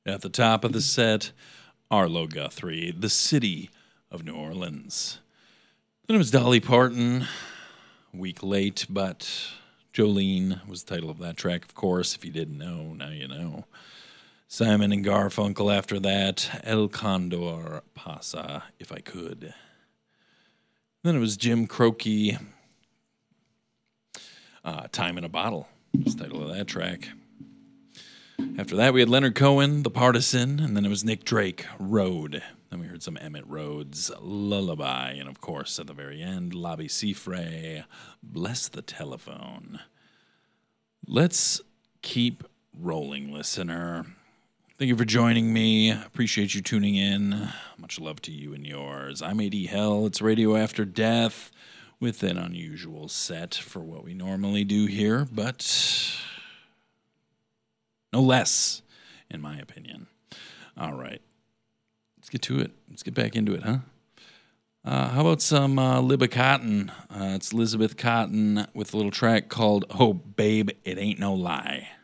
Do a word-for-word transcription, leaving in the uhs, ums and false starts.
At the top of the set, Arlo Guthrie, The City of New Orleans. Then it was Dolly Parton, Week Late, but Jolene was the title of that track, of course. If you didn't know, now you know. Simon and Garfunkel after that, El Condor Pasa, If I Could. Then it was Jim Croce, uh, Time in a Bottle, was the title of that track. After that, we had Leonard Cohen, The Partisan, and then it was Nick Drake, Road. Then we heard some Emmett Rhodes, Lullaby, and of course, at the very end, Lobby Seafray, Bless the Telephone. Let's keep rolling, listener. Thank you for joining me. Appreciate you tuning in. Much love to you and yours. I'm A D Hell. It's Radio After Death with an unusual set for what we normally do here, but no less, in my opinion. All right. Let's get to it. Let's get back into it, huh? Uh, how about some uh, Libba Cotton? Uh, it's Elizabeth Cotton with a little track called Oh, Babe, It Ain't No Lie.